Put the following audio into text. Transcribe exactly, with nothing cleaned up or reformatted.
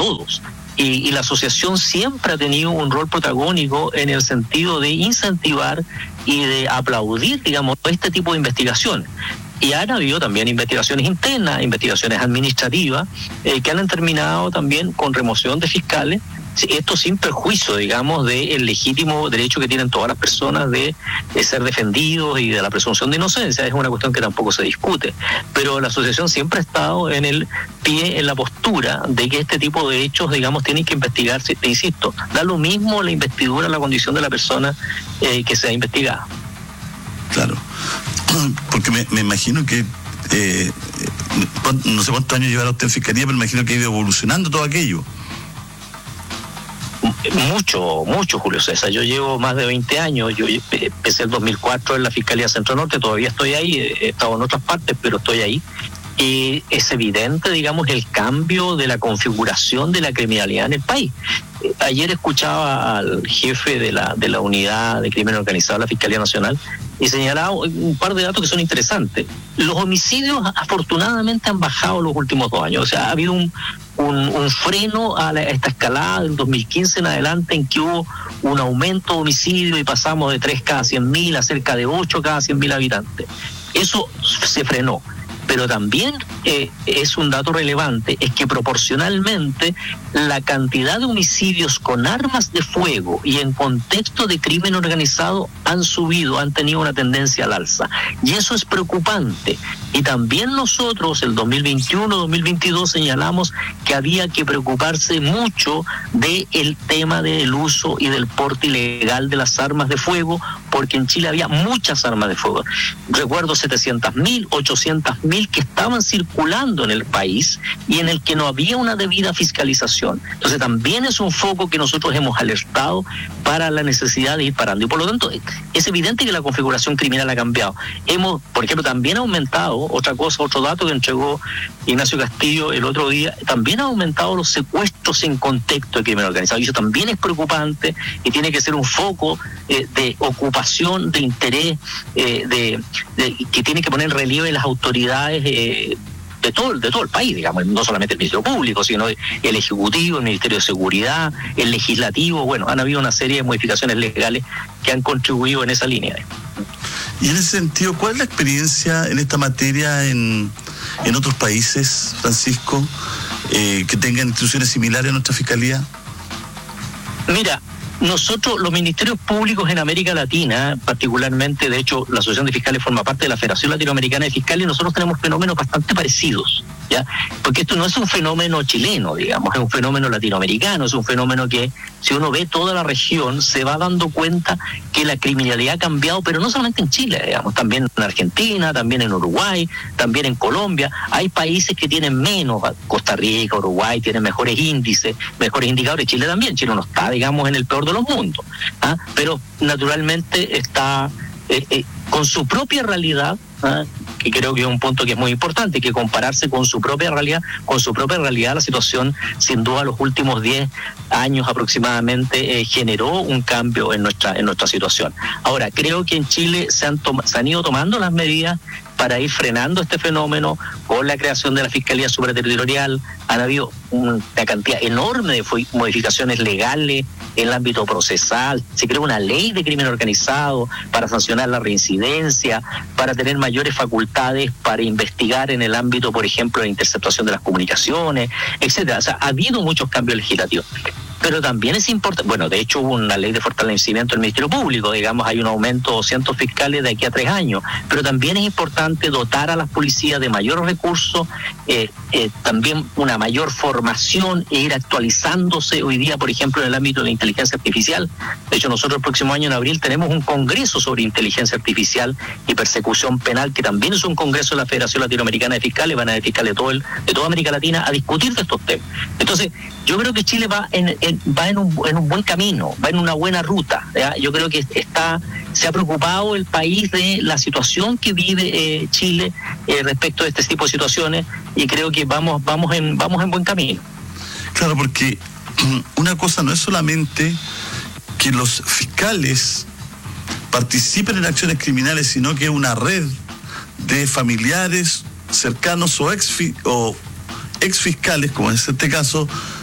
todos. Y, y la asociación siempre ha tenido un rol protagónico en el sentido de incentivar y de aplaudir, digamos, este tipo de investigaciones. Y han habido también investigaciones internas, investigaciones administrativas, eh, que han terminado también con remoción de fiscales, esto sin perjuicio, digamos, del legítimo derecho que tienen todas las personas de, de ser defendidos y de la presunción de inocencia. Es una cuestión que tampoco se discute. Pero la asociación siempre ha estado en el pie, en la postura de que este tipo de hechos, digamos, tienen que investigarse. Te insisto, da lo mismo la investidura, la condición de la persona eh, que sea investigada. Claro, porque me, me imagino que eh, no sé cuántos años llevará usted en Fiscalía, pero me imagino que ha ido evolucionando todo aquello. Mucho, mucho, Julio César. Yo llevo más de veinte años. Yo empecé el dos mil cuatro en la Fiscalía Centro Norte, todavía estoy ahí, he estado en otras partes, pero estoy ahí. Y es evidente, digamos, el cambio de la configuración de la criminalidad en el país. Ayer escuchaba al jefe de la de la unidad de crimen organizado de la Fiscalía Nacional y señalaba un par de datos que son interesantes. Los homicidios afortunadamente han bajado los últimos dos años. O sea, ha habido un, un, un freno a, la, a esta escalada del dos mil quince en adelante, en que hubo un aumento de homicidios y pasamos de tres cada cien mil a cerca de ocho cada cien mil habitantes. Eso se frenó. Pero también eh, es un dato relevante, es que proporcionalmente la cantidad de homicidios con armas de fuego y en contexto de crimen organizado han subido, han tenido una tendencia al alza. Y eso es preocupante. Y también nosotros, el dos mil veintiuno, dos mil veintidós, señalamos que había que preocuparse mucho del tema del uso y del porte ilegal de las armas de fuego, porque en Chile había muchas armas de fuego. Recuerdo setecientas mil, ochocientas mil que estaban circulando en el país y en el que no había una debida fiscalización. Entonces también es un foco que nosotros hemos alertado para la necesidad de ir parando. Y por lo tanto, es evidente que la configuración criminal ha cambiado. Hemos, por ejemplo, también ha aumentado, otra cosa, otro dato que entregó Ignacio Castillo el otro día, también ha aumentado los secuestros en contexto de crimen organizado. Y eso también es preocupante y tiene que ser un foco eh, de ocupación, de interés, eh, de, de, que tiene que poner en relieve las autoridades eh, de todo, de todo el país, digamos, no solamente el Ministerio Público, sino el Ejecutivo, el Ministerio de Seguridad, el Legislativo. Bueno, han habido una serie de modificaciones legales que han contribuido en esa línea. Y en ese sentido, ¿cuál es la experiencia en esta materia en, en otros países, Francisco, eh, que tengan instituciones similares a nuestra Fiscalía? Mira, nosotros, los ministerios públicos en América Latina, particularmente, de hecho, la Asociación de Fiscales forma parte de la Federación Latinoamericana de Fiscales, y nosotros tenemos fenómenos bastante parecidos, ¿ya? Porque esto no es un fenómeno chileno, digamos, es un fenómeno latinoamericano, es un fenómeno que, si uno ve toda la región, se va dando cuenta que la criminalidad ha cambiado, pero no solamente en Chile, digamos, también en Argentina, también en Uruguay, también en Colombia. Hay países que tienen menos, Costa Rica, Uruguay, tienen mejores índices, mejores indicadores. Chile también, Chile no está, digamos, en el peor de los mundos, ¿ah? Pero naturalmente está eh, eh, con su propia realidad, ¿ah? Que creo que es un punto que es muy importante, que compararse con su propia realidad, con su propia realidad, la situación, sin duda, los últimos diez años aproximadamente eh, generó un cambio en nuestra en nuestra situación. Ahora, creo que en Chile se han, tom- se han ido tomando las medidas para ir frenando este fenómeno con la creación de la Fiscalía Supraterritorial. Han habido una cantidad enorme de modificaciones legales en el ámbito procesal. Se creó una ley de crimen organizado para sancionar la reincidencia, para tener mayores facultades para investigar en el ámbito, por ejemplo, de interceptación de las comunicaciones, etcétera. O sea, ha habido muchos cambios legislativos. Pero también es importante, bueno, de hecho hubo una ley de fortalecimiento del Ministerio Público, digamos, hay un aumento de doscientos fiscales de aquí a tres años, pero también es importante dotar a las policías de mayores recursos, eh, eh, también una mayor formación e ir actualizándose hoy día, por ejemplo, en el ámbito de la inteligencia artificial. De hecho, nosotros el próximo año, en abril, tenemos un congreso sobre inteligencia artificial y persecución penal, que también es un congreso de la Federación Latinoamericana de Fiscales, van a haber fiscales de, todo el, de toda América Latina a discutir de estos temas. Entonces, yo creo que Chile va en, en va en un, en un buen camino, va en una buena ruta, ¿ya? Yo creo que está se ha preocupado el país de la situación que vive eh, Chile eh, respecto a este tipo de situaciones, y creo que vamos vamos en vamos en buen camino. Claro, porque una cosa no es solamente que los fiscales participen en acciones criminales, sino que es una red de familiares cercanos o ex o ex fiscales, como en este caso,